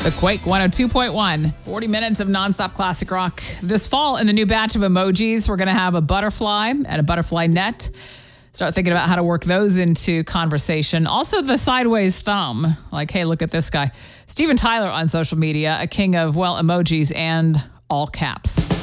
The Quake 102.1, 40 minutes of nonstop classic rock. This fall, in the new batch of emojis, we're going to have a butterfly and a butterfly net. Start thinking about how to work those into conversation. Also, the sideways thumb. Like, hey, look at this guy. Steven Tyler on social media, a king of, well, emojis and all caps.